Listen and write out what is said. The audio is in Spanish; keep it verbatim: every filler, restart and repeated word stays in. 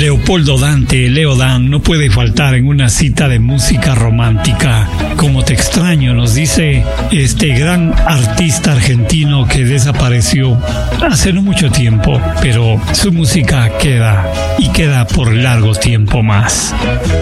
Leopoldo Dante, Leo Dan, no puede faltar en una cita de música romántica. Como te extraño, nos dice este gran artista argentino que desapareció hace no mucho tiempo, pero su música queda y queda por largo tiempo más.